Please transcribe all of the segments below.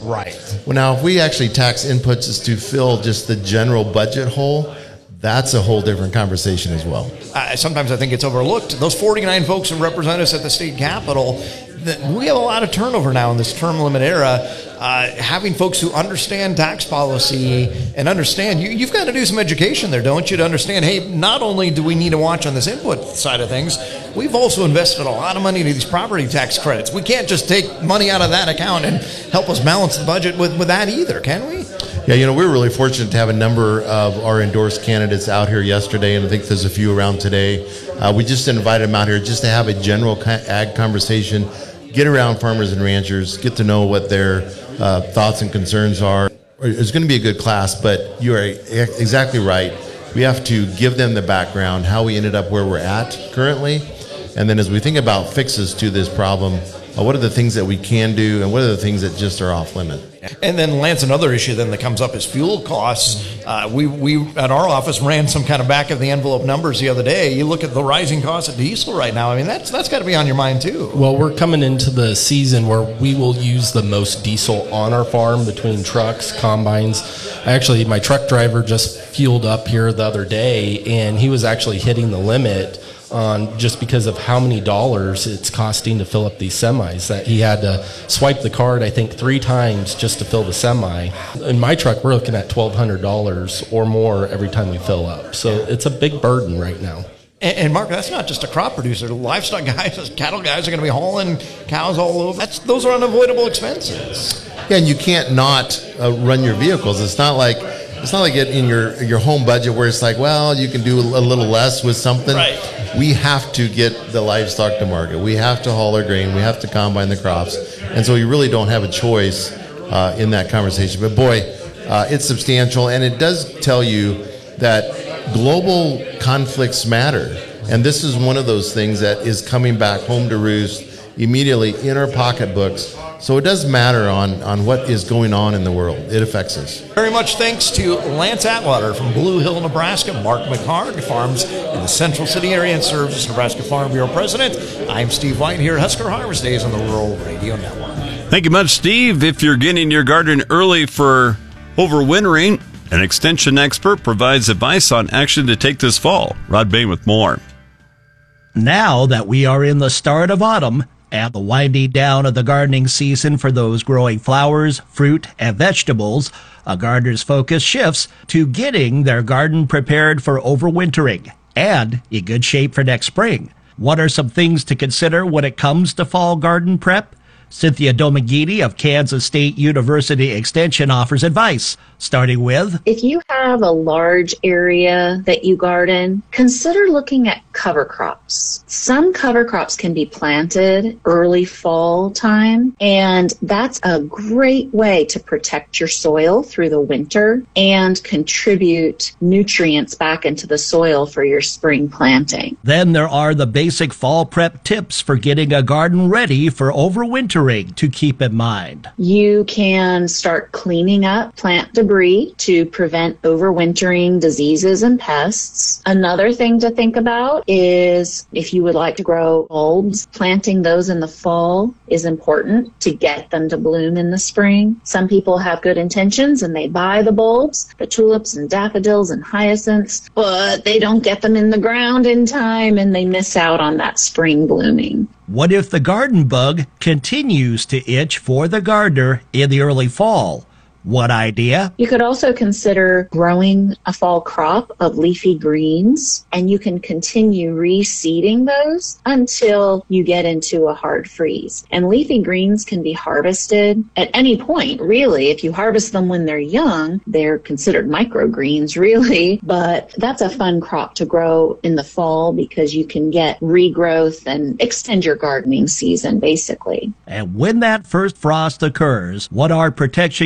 Right. Well, now, if we actually tax inputs is to fill just the general budget hole, that's a whole different conversation as well. Sometimes I think it's overlooked. Those 49 folks who represent us at the state capitol, we have a lot of turnover now in this term limit era. Having folks who understand tax policy and understand, you've got to do some education there, don't you, to understand, hey, not only do we need to watch on this input side of things, we've also invested a lot of money into these property tax credits. We can't just take money out of that account and help us balance the budget with that either, can we? Yeah, we're really fortunate to have a number of our endorsed candidates out here yesterday, and I think there's a few around today. We just invited them out here just to have a general ag conversation, get around farmers and ranchers, get to know what their thoughts and concerns are. It's going to be a good class, but you are exactly right. We have to give them the background, how we ended up where we're at currently, and then as we think about fixes to this problem, what are the things that we can do, and what are the things that just are off limit? And then, Lance, another issue then that comes up is fuel costs. We at our office ran some kind of back of the envelope numbers the other day. You look at the rising cost of diesel right now. I mean, that's got to be on your mind too. Well, we're coming into the season where we will use the most diesel on our farm between trucks, combines. Actually, my truck driver just fueled up here the other day, and he was actually hitting the limit on just because of how many dollars it's costing to fill up these semis, that he had to swipe the card, I think, 3 times just to fill the semi. In my truck, we're looking at $1,200 or more every time we fill up. So it's a big burden right now. And Mark, that's not just a crop producer. The livestock guys, cattle guys are going to be hauling cows all over. Those are unavoidable expenses. Yeah, and you can't not run your vehicles. It's not like it in your home budget where it's like, well, you can do a little less with something. Right. We have to get the livestock to market. We have to haul our grain. We have to combine the crops. And so you really don't have a choice in that conversation. But boy, it's substantial. And it does tell you that global conflicts matter. And this is one of those things that is coming back home to roost immediately in our pocketbooks. So it does matter on what is going on in the world. It affects us. Very much thanks to Lance Atwater from Blue Hill, Nebraska, Mark McHarg, farms in the Central City area and serves as Nebraska Farm Bureau President. I'm Steve White here, Husker Harvest Days on the Rural Radio Network. Thank you much, Steve. If you're getting your garden early for overwintering, an extension expert provides advice on action to take this fall. Rod Bain with more. Now that we are in the start of autumn, and the winding down of the gardening season for those growing flowers, fruit, and vegetables, a gardener's focus shifts to getting their garden prepared for overwintering and in good shape for next spring. What are some things to consider when it comes to fall garden prep? Cynthia Domagiti of Kansas State University Extension offers advice, starting with, if you have a large area that you garden, consider looking at cover crops. Some cover crops can be planted early fall time, and that's a great way to protect your soil through the winter and contribute nutrients back into the soil for your spring planting. Then there are the basic fall prep tips for getting a garden ready for overwintering to keep in mind. You can start cleaning up plant debris to prevent overwintering diseases and pests. Another thing to think about is if you would like to grow bulbs, planting those in the fall is important to get them to bloom in the spring. Some people have good intentions and they buy the bulbs, the tulips and daffodils and hyacinths, but they don't get them in the ground in time and they miss out on that spring blooming. What if the garden bug continues to itch for the gardener in the early fall? What idea? You could also consider growing a fall crop of leafy greens, and you can continue reseeding those until you get into a hard freeze. And leafy greens can be harvested at any point, really. If you harvest them when they're young, they're considered microgreens, really. But that's a fun crop to grow in the fall because you can get regrowth and extend your gardening season, basically. And when that first frost occurs, what are protection considerations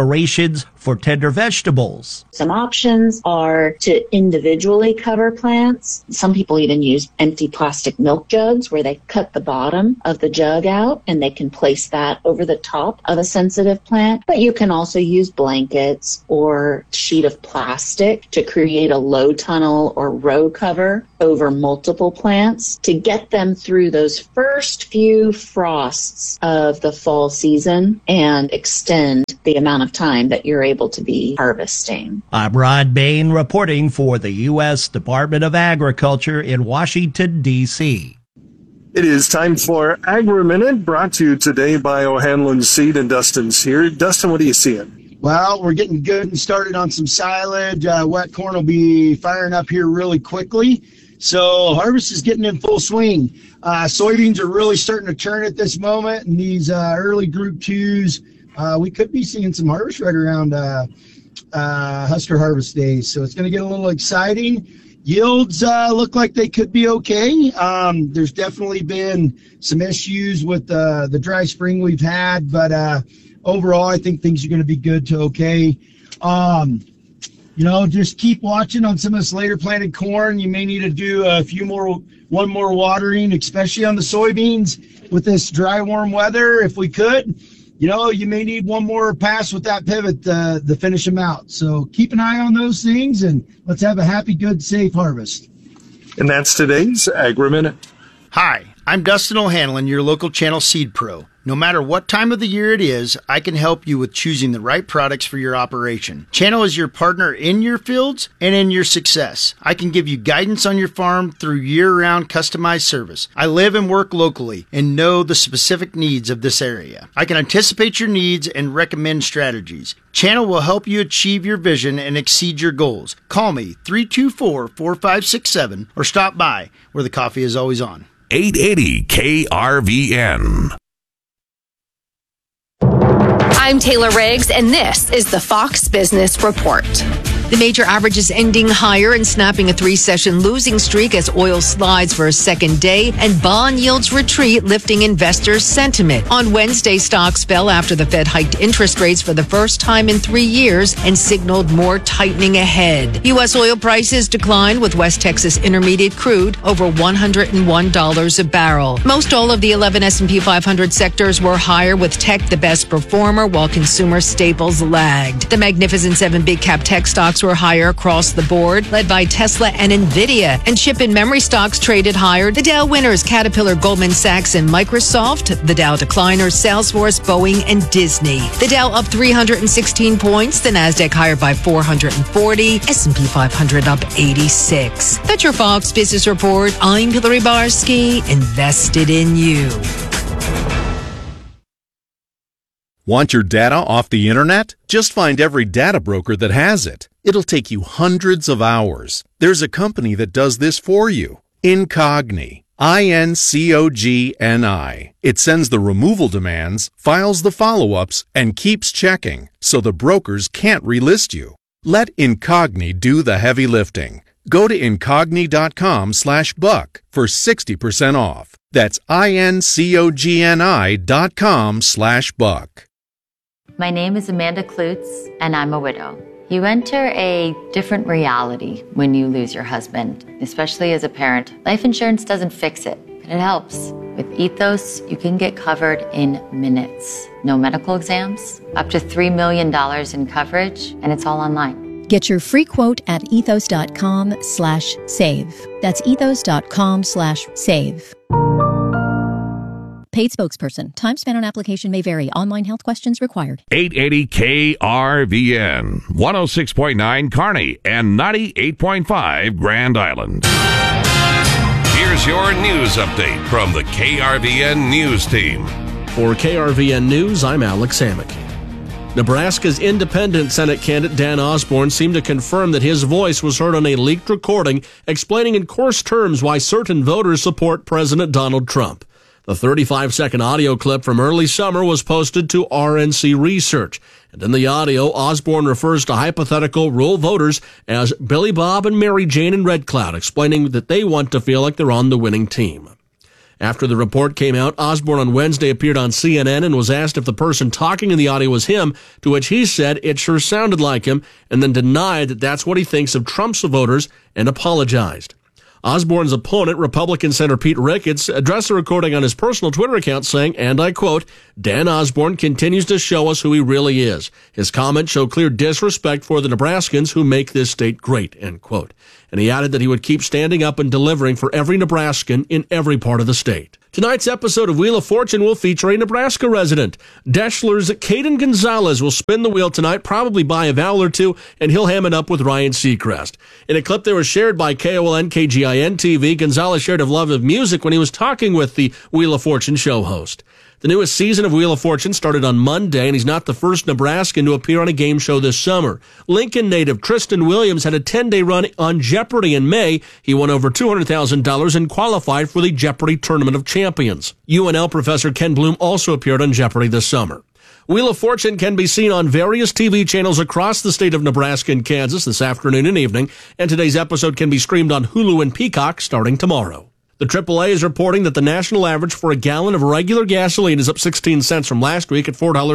aerations for tender vegetables. Some options are to individually cover plants. Some people even use empty plastic milk jugs where they cut the bottom of the jug out and they can place that over the top of a sensitive plant. But you can also use blankets or sheet of plastic to create a low tunnel or row cover over multiple plants to get them through those first few frosts of the fall season and extend the amount of time that you're able to be harvesting. I'm Rod Bain reporting for the U.S. Department of Agriculture in Washington, D.C. It is time for Agri-Minute, brought to you today by O'Hanlon Seed, and Dustin's here. Dustin, what are you seeing? Well, we're getting good and started on some silage. Wet corn will be firing up here really quickly. So harvest is getting in full swing. Soybeans are really starting to turn at this moment. And these early Group 2s, we could be seeing some harvest right around Husker harvest days. So it's going to get a little exciting. Yields look like they could be okay. There's definitely been some issues with the dry spring we've had. But overall, I think things are going to be good to okay. Just keep watching on some of this later planted corn. You may need to do one more watering, especially on the soybeans with this dry, warm weather. If we could, you may need one more pass with that pivot to finish them out. So keep an eye on those things, and let's have a happy, good, safe harvest. And that's today's Agri-Minute. Hi, I'm Dustin O'Hanlon, your local Channel Seed Pro. No matter what time of the year it is, I can help you with choosing the right products for your operation. Channel is your partner in your fields and in your success. I can give you guidance on your farm through year-round customized service. I live and work locally and know the specific needs of this area. I can anticipate your needs and recommend strategies. Channel will help you achieve your vision and exceed your goals. Call me 324-4567 or stop by where the coffee is always on. 880 KRVN. I'm Taylor Riggs, and this is the Fox Business Report. The major averages ending higher and snapping a 3-session losing streak as oil slides for a second day and bond yields retreat, lifting investors' sentiment. On Wednesday, stocks fell after the Fed hiked interest rates for the first time in 3 years and signaled more tightening ahead. U.S. oil prices declined with West Texas Intermediate crude over $101 a barrel. Most all of the 11 S&P 500 sectors were higher, with tech the best performer while consumer staples lagged. The Magnificent 7 big cap tech stocks were higher across the board, led by Tesla and Nvidia, and chip and memory stocks traded higher. The Dow winners, Caterpillar, Goldman Sachs, and Microsoft. The Dow decliners, Salesforce, Boeing, and Disney. The Dow up 316 points, the Nasdaq higher by 440, S&P 500 up 86. That's your Fox Business Report. I'm Hillary Barsky, invested in you. Want your data off the internet? Just find every data broker that has it. It'll take you hundreds of hours. There's a company that does this for you. Incogni. INCOGNI. It sends the removal demands, files the follow-ups, and keeps checking, so the brokers can't relist you. Let Incogni do the heavy lifting. Go to incogni.com/buck for 60% off. That's INCOGNI.com/buck. My name is Amanda Klutz, and I'm a widow. You enter a different reality when you lose your husband, especially as a parent. Life insurance doesn't fix it, but it helps. With Ethos, you can get covered in minutes. No medical exams, up to $3 million in coverage, and it's all online. Get your free quote at ethos.com/save. That's ethos.com/save. Paid spokesperson. Time spent on application may vary. Online health questions required. 880 KRVN, 106.9 Kearney, and 98.5 Grand Island. Here's your news update from the KRVN News Team. For KRVN News, I'm Alex Amick. Nebraska's independent Senate candidate Dan Osborne seemed to confirm that his voice was heard on a leaked recording explaining in coarse terms why certain voters support President Donald Trump. The 35-second audio clip from early summer was posted to RNC Research, and in the audio, Osborne refers to hypothetical rural voters as Billy Bob and Mary Jane in Red Cloud, explaining that they want to feel like they're on the winning team. After the report came out, Osborne on Wednesday appeared on CNN and was asked if the person talking in the audio was him, to which he said it sure sounded like him, and then denied that that's what he thinks of Trump's voters and apologized. Osborne's opponent, Republican Senator Pete Ricketts, addressed the recording on his personal Twitter account saying, and I quote, Dan Osborne continues to show us who he really is. His comments show clear disrespect for the Nebraskans who make this state great, end quote. And he added that he would keep standing up and delivering for every Nebraskan in every part of the state. Tonight's episode of Wheel of Fortune will feature a Nebraska resident. Deschler's Caden Gonzalez will spin the wheel tonight, probably buy a vowel or two, and he'll ham it up with Ryan Seacrest. In a clip that was shared by KOLN KGIN TV, Gonzalez shared a love of music when he was talking with the Wheel of Fortune show host. The newest season of Wheel of Fortune started on Monday, and he's not the first Nebraskan to appear on a game show this summer. Lincoln native Tristan Williams had a 10-day run on Jeopardy in May. He won over $200,000 and qualified for the Jeopardy Tournament of Champions. UNL professor Ken Bloom also appeared on Jeopardy this summer. Wheel of Fortune can be seen on various TV channels across the state of Nebraska and Kansas this afternoon and evening, and today's episode can be streamed on Hulu and Peacock starting tomorrow. The AAA is reporting that the national average for a gallon of regular gasoline is up 16 cents from last week at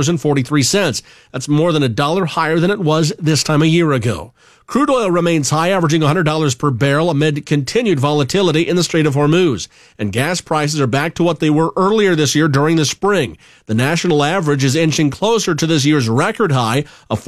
$4.43. That's more than $1 higher than it was this time a year ago. Crude oil remains high, averaging $100 per barrel amid continued volatility in the Strait of Hormuz. And gas prices are back to what they were earlier this year during the spring. The national average is inching closer to this year's record high of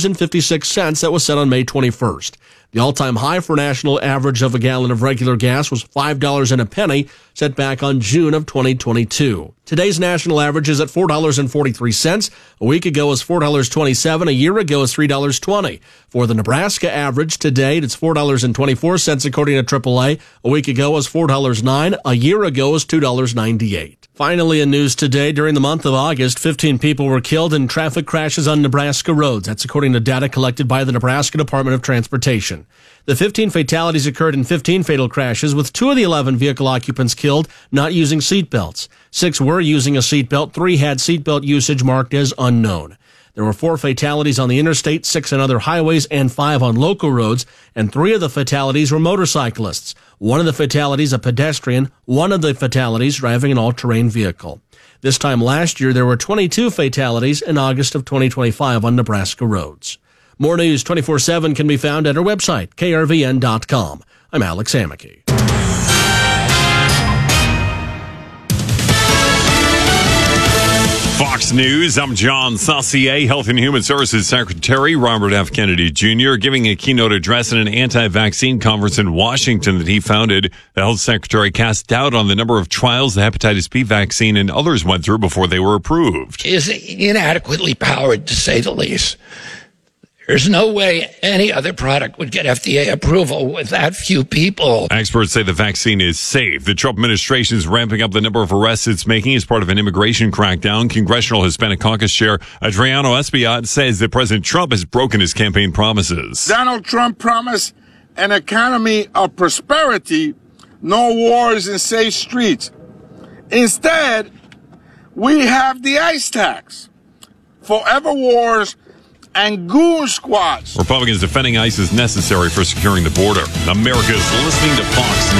$4.56 that was set on May 21st. The all-time high for national average of a gallon of regular gas was $5.01, set back on June of 2022. Today's national average is at $4.43. A week ago was $4.27. A year ago was $3.20. For the Nebraska average today, it's $4.24 according to AAA. A week ago was $4.09. A year ago was $2.98. Finally, in news today, during the month of August, 15 people were killed in traffic crashes on Nebraska roads. That's according to data collected by the Nebraska Department of Transportation. The 15 fatalities occurred in 15 fatal crashes, with 2 of the 11 vehicle occupants killed not using seatbelts. 6 were using a seatbelt. 3 had seatbelt usage marked as unknown. There were 4 fatalities on the interstate, 6 on other highways, and 5 on local roads, and 3 of the fatalities were motorcyclists. 1 of the fatalities a pedestrian, 1 of the fatalities driving an all-terrain vehicle. This time last year, there were 22 fatalities in August of 2025 on Nebraska roads. More news 24/7 can be found at our website, krvn.com. I'm Alex Amicky. Fox News, I'm John Saucier. Health and Human Services Secretary Robert F. Kennedy Jr. giving a keynote address at an anti-vaccine conference in Washington that he founded. The health secretary cast doubt on the number of trials the hepatitis B vaccine and others went through before they were approved. Is inadequately powered, to say the least. There's no way any other product would get FDA approval with that few people. Experts say the vaccine is safe. The Trump administration is ramping up the number of arrests it's making as part of an immigration crackdown. Congressional Hispanic Caucus Chair Adriano Espaillat says that President Trump has broken his campaign promises. Donald Trump promised an economy of prosperity, no wars and safe streets. Instead, we have the ICE tax, forever wars, and goon squads. Republicans defending ICE is necessary for securing the border. America's listening to Fox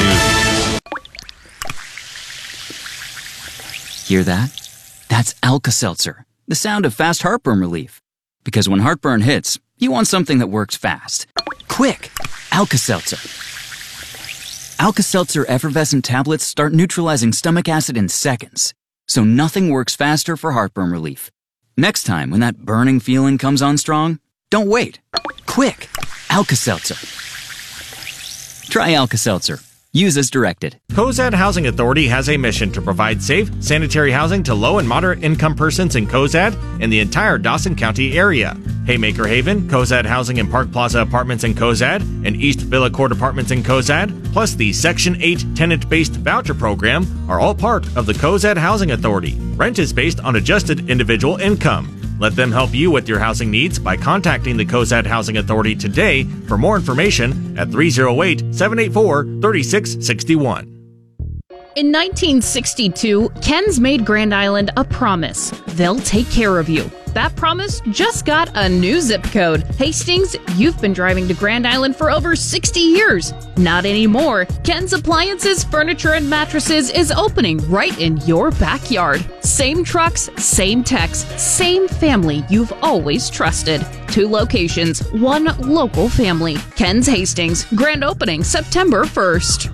News. Hear that? That's Alka-Seltzer, the sound of fast heartburn relief. Because when heartburn hits, you want something that works fast. Quick! Alka-Seltzer. Alka-Seltzer effervescent tablets start neutralizing stomach acid in seconds. So nothing works faster for heartburn relief. Next time, when that burning feeling comes on strong, don't wait. Quick! Alka-Seltzer. Try Alka-Seltzer. Use as directed. Cozad Housing Authority has a mission to provide safe, sanitary housing to low and moderate income persons in Cozad and the entire Dawson County area. Haymaker Haven, Cozad Housing and Park Plaza Apartments in Cozad, and East Villa Court Apartments in Cozad, plus the Section 8 tenant-based voucher program are all part of the Cozad Housing Authority. Rent is based on adjusted individual income. Let them help you with your housing needs by contacting the Cozad Housing Authority today for more information at 308-784-3661. In 1962, Ken's made Grand Island a promise. They'll take care of you. That promise just got a new zip code. Hastings, you've been driving to Grand Island for over 60 years. Not anymore. Ken's Appliances, Furniture, and Mattresses is opening right in your backyard. Same trucks, same techs, same family you've always trusted. 2 locations, 1 local family. Ken's Hastings. Grand opening September 1st.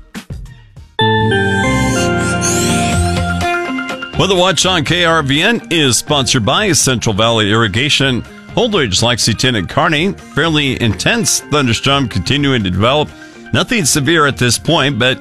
Weather Watch on KRVN is sponsored by Central Valley Irrigation, Holdridge, Lexington, and Kearney. Fairly intense thunderstorm continuing to develop. Nothing severe at this point, but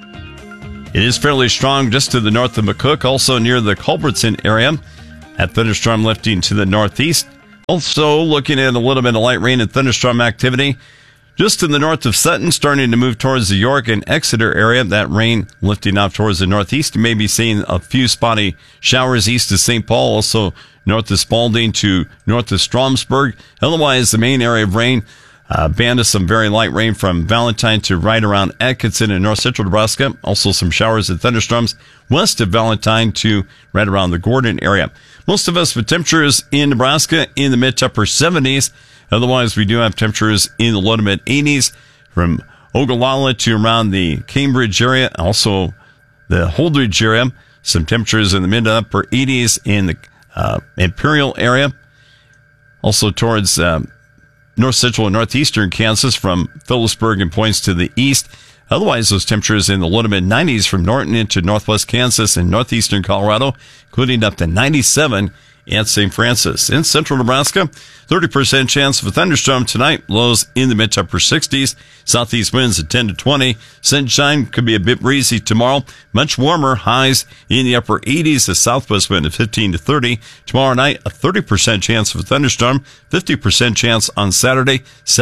it is fairly strong just to the north of McCook, also near the Culbertson area. That thunderstorm lifting to the northeast. Also looking at a little bit of light rain and thunderstorm activity just to the north of Sutton, starting to move towards the York and Exeter area. That rain lifting off towards the northeast. You may be seeing a few spotty showers east of St. Paul, also north of Spalding to north of Stromsburg. Otherwise, the main area of rain, band of some very light rain from Valentine to right around Atkinson in north central Nebraska. Also some showers and thunderstorms west of Valentine to right around the Gordon area. Most of us with temperatures in Nebraska in the mid to upper 70s. Otherwise, we do have temperatures in the low to mid 80s from Ogallala to around the Cambridge area, also the Holdridge area. Some temperatures in the mid to upper 80s in the Imperial area. Also towards north central and northeastern Kansas from Phillipsburg and points to the east. Otherwise, those temperatures in the low to mid 90s from Norton into northwest Kansas and northeastern Colorado, including up to 97 at St. Francis. In central Nebraska, 30% chance of a thunderstorm tonight. Lows in the mid to upper 60s. Southeast winds at 10 to 20. Sunshine could be a bit breezy tomorrow. Much warmer. Highs in the upper 80s. The southwest wind at 15 to 30. Tomorrow night, a 30% chance of a thunderstorm. 50% chance on Saturday.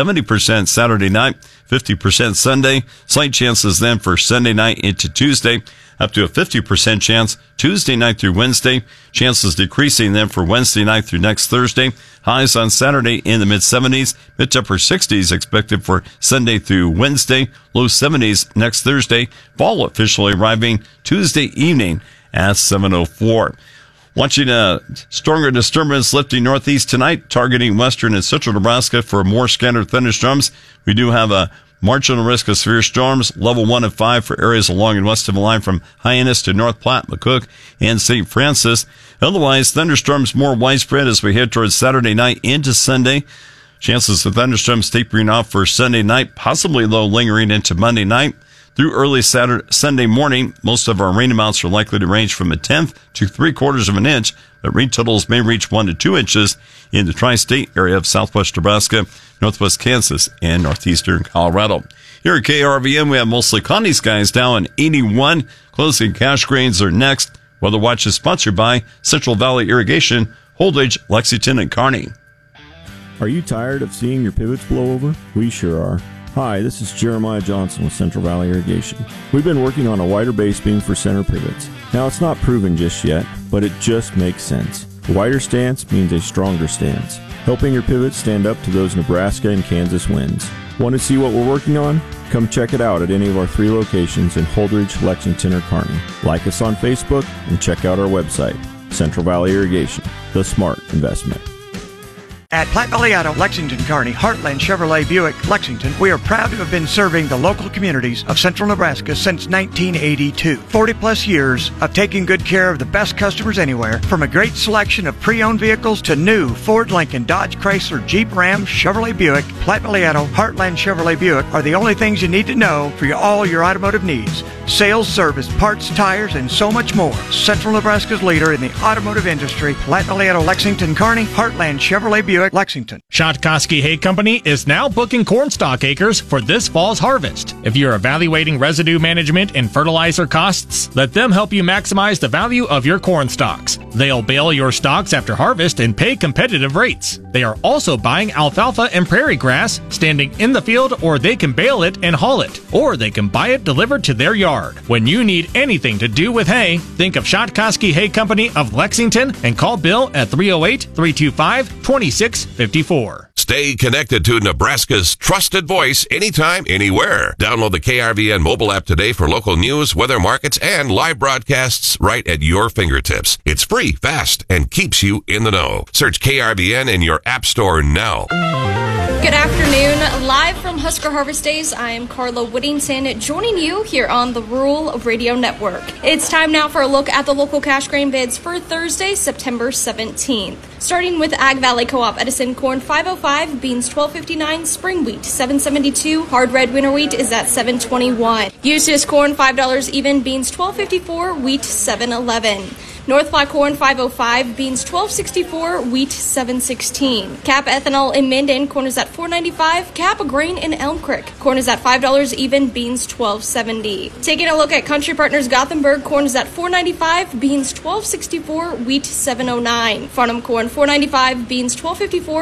70% Saturday night. 50% Sunday. Slight chances then for Sunday night into Tuesday. Up to a 50% chance Tuesday night through Wednesday. Chances decreasing then for Wednesday night through next Thursday. Highs on Saturday in the mid-70s. Mid to upper 60s expected for Sunday through Wednesday. Low 70s next Thursday. Fall officially arriving Tuesday evening at 7:04. Watching a stronger disturbance lifting northeast tonight, targeting western and central Nebraska for more scattered thunderstorms. We do have a marginal risk of severe storms, level 1 and 5 for areas along and west of the line from Hyannis to North Platte, McCook, and St. Francis. Otherwise, thunderstorms more widespread as we head towards Saturday night into Sunday. Chances of thunderstorms tapering off for Sunday night, possibly though lingering into Monday night. Through early Sunday morning, most of our rain amounts are likely to range from 1/10 to 3/4 of an inch, but rain totals may reach 1 to 2 inches in the tri-state area of southwest Nebraska, northwest Kansas, and northeastern Colorado. Here at KRVN, we have mostly cloudy skies now in 81. Closing cash grains are next. Weather Watch is sponsored by Central Valley Irrigation, Holdridge, Lexington, and Kearney. Are you tired of seeing your pivots blow over? We sure are. Hi, this is Jeremiah Johnson with Central Valley Irrigation. We've been working on a wider base beam for center pivots. Now, it's not proven just yet, but it just makes sense. A wider stance means a stronger stance, helping your pivots stand up to those Nebraska and Kansas winds. Want to see what we're working on? Come check it out at any of our 3 locations in Holdridge, Lexington, or Kearney. Like us on Facebook and check out our website, Central Valley Irrigation, the smart investment. At Platte Valley Auto, Lexington, Kearney, Heartland Chevrolet Buick, Lexington, we are proud to have been serving the local communities of central Nebraska since 1982. 40 plus years of taking good care of the best customers anywhere, from a great selection of pre-owned vehicles to new Ford, Lincoln, Dodge, Chrysler, Jeep, Ram, Chevrolet Buick. Platte Valley Auto, Heartland Chevrolet Buick are the only things you need to know for all your automotive needs. Sales, service, parts, tires, and so much more. Central Nebraska's leader in the automotive industry, Platte Valley Auto, Lexington, Kearney, Heartland Chevrolet Buick, Lexington. Shotkoski Hay Company is now booking cornstalk acres for this fall's harvest. If you're evaluating residue management and fertilizer costs, let them help you maximize the value of your corn stalks. They'll bale your stalks after harvest and pay competitive rates. They are also buying alfalfa and prairie grass, standing in the field, or they can bale it and haul it, or they can buy it delivered to their yard. When you need anything to do with hay, think of Shotkoski Hay Company of Lexington and call Bill at 308-325-2654. Stay connected to Nebraska's trusted voice anytime, anywhere. Download the KRVN mobile app today for local news, weather, markets, and live broadcasts right at your fingertips. It's free, fast, and keeps you in the know. Search KRVN in your app store now. Good afternoon. Live from Husker Harvest Days, I am Carla Whittington, joining you here on the Rural Radio Network. It's time now for a look at the local cash grain bids for Thursday, September 17th. Starting with Ag Valley Co-op Edison corn $5.05, beans $12.59, spring wheat $7.72, hard red winter wheat is at $7.21. Eustis corn $5 even, beans $12.54, wheat $7.11. North Platte corn $5.05, beans $12.64, wheat $7.16. Cap ethanol in Minden, corn is at $4.95. Cap grain in Elm Creek, corn is at $5 even, beans $12.70. Taking a look at Country Partners Gothenburg, corn is at $4.95, beans $12.64, wheat $7.09. Farnham corn $4.95, beans $12.54.